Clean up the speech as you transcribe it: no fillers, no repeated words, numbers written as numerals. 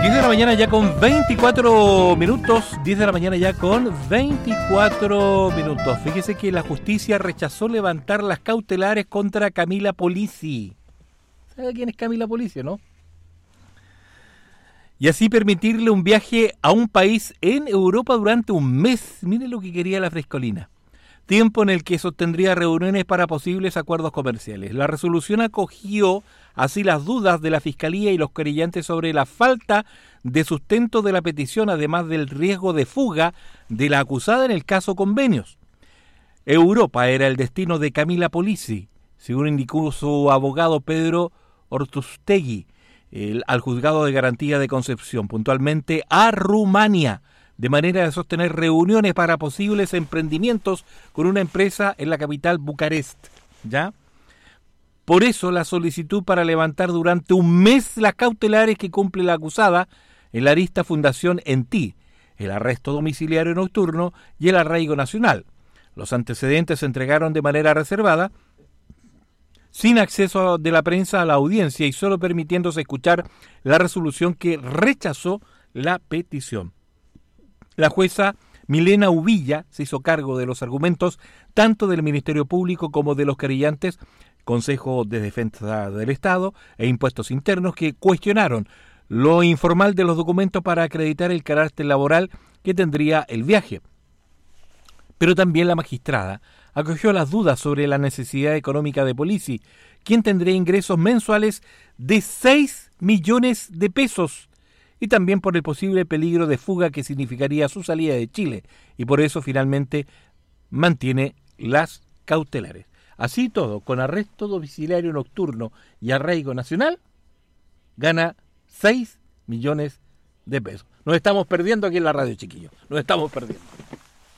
10 de la mañana ya con 24 minutos. 10 de la mañana ya con 24 minutos. Fíjese que la justicia rechazó levantar las cautelares contra Camila Polizzi. ¿Sabe quién es Camila Polizzi, no? Y así permitirle un viaje a un país en Europa durante un mes. Mire lo que quería la frescolina. Tiempo en el que sostendría reuniones para posibles acuerdos comerciales. La resolución acogió así las dudas de la Fiscalía y los querellantes sobre la falta de sustento de la petición, además del riesgo de fuga de la acusada en el caso Convenios. Europa era el destino de Camila Polizzi, según indicó su abogado Pedro Ortustegui, al juzgado de garantía de Concepción, puntualmente a Rumania, de manera de sostener reuniones para posibles emprendimientos con una empresa en la capital Bucarest, ¿ya? Por eso la solicitud para levantar durante un mes las cautelares que cumple la acusada en la arista Fundación ENTI, el arresto domiciliario nocturno y el arraigo nacional. Los antecedentes se entregaron de manera reservada, sin acceso de la prensa a la audiencia y solo permitiéndose escuchar la resolución que rechazó la petición. La jueza Milena Uvilla se hizo cargo de los argumentos tanto del Ministerio Público como de los querellantes, Consejo de Defensa del Estado e Impuestos Internos, que cuestionaron lo informal de los documentos para acreditar el carácter laboral que tendría el viaje. Pero también la magistrada acogió las dudas sobre la necesidad económica de Polizzi, quien tendría ingresos mensuales de 6 millones de pesos, y también por el posible peligro de fuga que significaría su salida de Chile, y por eso finalmente mantiene las cautelares. Así todo, con arresto domiciliario nocturno y arraigo nacional, gana 6 millones de pesos. Nos estamos perdiendo aquí en la radio, chiquillos. Nos estamos perdiendo.